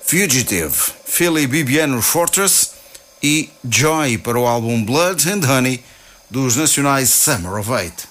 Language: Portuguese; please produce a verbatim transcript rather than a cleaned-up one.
Fugitive, Philly Bibiano Fortress e Joy para o álbum Blood and Honey dos nacionais Summer of Eight.